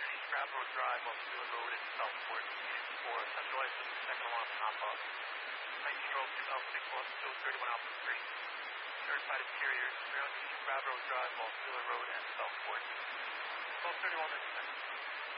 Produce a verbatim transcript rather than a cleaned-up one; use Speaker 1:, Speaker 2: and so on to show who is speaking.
Speaker 1: East Scarborough Drive off Wheeler Road in Southport for central license, second alarm pop-up. nineteen-year-old female six one, still thirty-one Alpha Street. Certified Interior, three hundred East Scarborough Drive off Wheeler Road in Southport. twelve thirty-one this